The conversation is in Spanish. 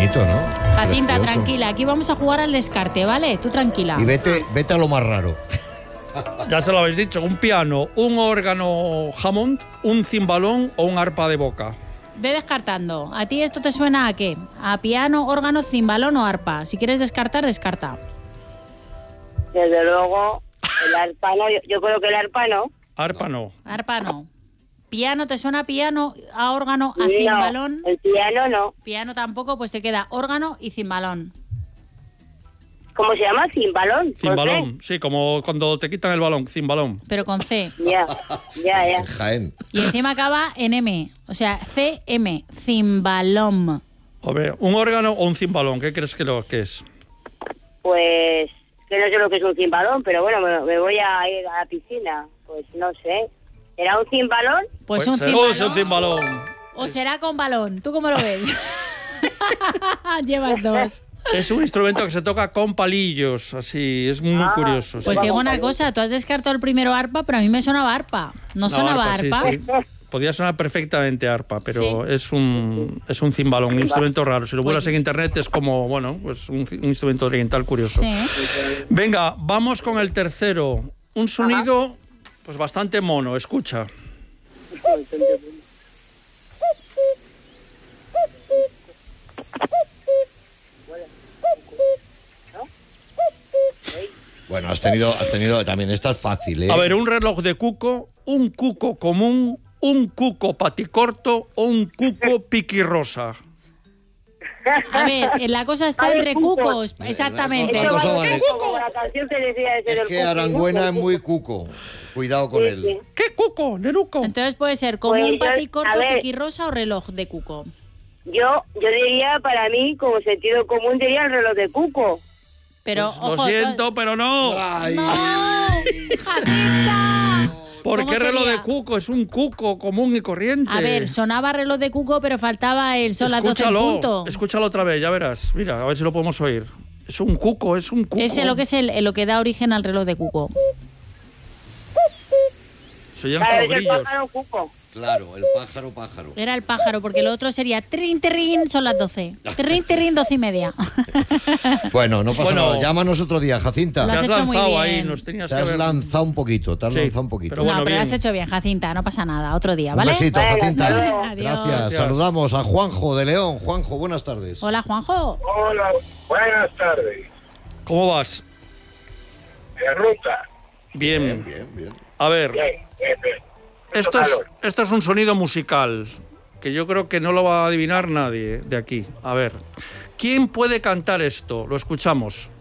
bonito, ¿no? Jacinta, Precioso. tranquila, aquí vamos a jugar al descarte, ¿vale? Tú tranquila. Y vete a lo más raro. Ya se lo habéis dicho, un piano, un órgano Hammond, un cimbalón o un arpa de boca. Ve descartando. ¿A ti esto te suena a qué? ¿A piano, órgano, cimbalón o arpa? Si quieres descartar, descarta. Desde luego, el arpa no, yo creo que el arpa no. Arpa no. Arpa no. ¿Piano te suena a piano, a órgano, a cimbalón? No, el piano no. Piano tampoco, pues te queda órgano y cimbalón. ¿Cómo se llama? Cimbalón. Cimbalón, sí, como cuando te quitan el balón, cimbalón. Pero con C. Ya. Jaén. Y encima acaba en M. O sea, CM. Cimbalón. A ver, ¿un órgano o un cimbalón? ¿Qué crees que es? Pues que no sé lo que es un cimbalón, pero bueno, me voy a ir a la piscina. Pues no sé. ¿Era un cimbalón? Pues un es cimbalón. un cimbalón. O será con balón. ¿Tú cómo lo ves? Llevas dos. Es un instrumento que se toca con palillos, así, es muy curioso. Pues sí. te digo una cosa, tú has descartado el primero arpa, pero a mí me sonaba arpa. ¿No sonaba arpa? Sí, sí. Podía sonar perfectamente arpa, pero es un cimbalón, un instrumento raro. Si lo buscas en internet es como, bueno, pues un instrumento oriental curioso. Sí. Venga, vamos con el tercero. Un sonido pues bastante mono, escucha. Bueno, has tenido también, esta es fácil, ¿eh? A ver, un reloj de cuco, un cuco común, un cuco paticorto o un cuco piquirrosa. A ver, la cosa está entre cucos. Exactamente. La cosa va de- Como la canción que decía ese Es del que cuco, Arangüena ¿no? es muy cuco. Cuidado con él. Sí. ¿Qué cuco, Neruco? Entonces puede ser común, Pues yo- paticorto, a ver. piquirrosa o reloj de cuco. Yo diría, para mí, como sentido común, diría el reloj de cuco. Pero, Pues ojo, lo siento, pero no. Ay. ¡No! ¡Jacinta! ¿Por ¿Cómo qué reloj sería? de cuco? Es un cuco común y corriente. A ver, sonaba reloj de cuco, pero faltaba el sol a las 12 en punto. Escúchalo otra vez, ya verás. Mira, a ver si lo podemos oír. Es un cuco. Ese lo que es lo que da origen al reloj de cuco. Se oyen Claro, como es el grillos. pájaro cuco. Claro, el pájaro. Era el pájaro, porque lo otro sería trin, trin, son las 12. Trin, trin, 12:30. Bueno, no pasa Bueno. nada. Llámanos otro día, Jacinta. Lo Te has has hecho muy lanzado bien. ahí, nos tenías Te que has haber... lanzado un poquito, Sí, pero bueno, no, pero lo has bien. hecho bien, Jacinta, no pasa nada. Otro día, Un ¿vale? besito, Bueno, Jacinta. hasta luego. Adiós. Gracias. Saludamos a Juanjo de León. Juanjo, buenas tardes. Hola, Juanjo. Hola, buenas tardes. ¿Cómo vas? En ruta. Bien. Bien. A ver, Bien. esto es un sonido musical que yo creo que no lo va a adivinar nadie de aquí. A ver, ¿quién puede cantar esto? Lo escuchamos.